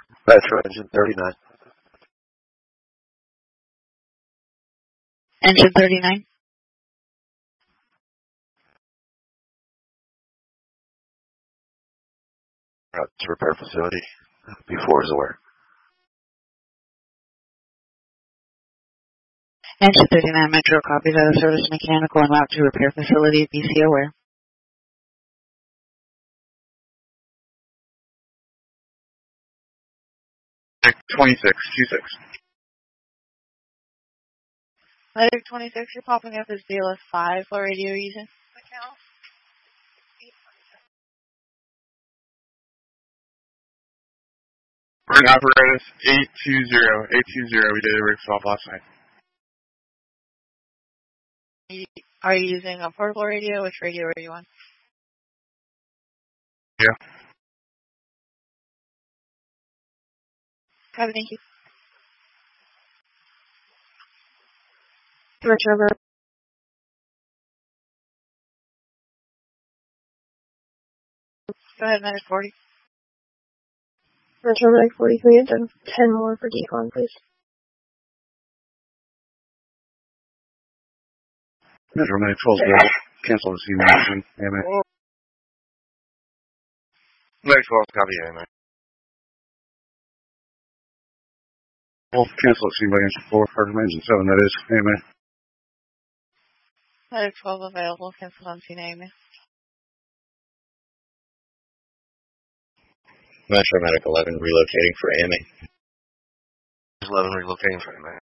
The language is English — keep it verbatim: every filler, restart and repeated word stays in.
Metro engine thirty-nine. Engine thirty-nine. Route to repair facility. B four is aware. Engine thirty-nine Metro copies out of service mechanical and route to repair facility. B C aware. twenty-six, two six. Medic twenty-six, you're popping up as B L S five. What radio are you using? We're in apparatus eight two zero. eight two zero, we did a rig swap last night. Are you using a portable radio? Which radio are you on? Yeah. Copy, thank you. Trevor. Go ahead, Medic forty. Retro Medic forty-three, and then ten more for decon, please. Metro Medic twelve zero. Cancel the scene action. A M A. Medic twelve, copy, A M A. Well, cancel the scene by engine four. Or engine seven, that is. A M A. Medic twelve available. Cancel on scene, A M A. Metro Medic eleven relocating for A M A. eleven relocating for A M A.